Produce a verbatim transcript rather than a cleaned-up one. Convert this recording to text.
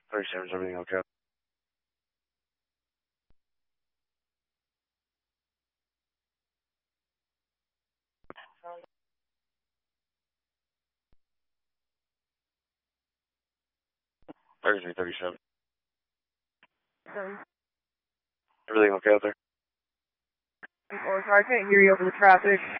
thirty-seven, is everything okay? thirty-three, thirty-seven. Um, Everything okay out there? oh, sorry, I can't hear you over the traffic.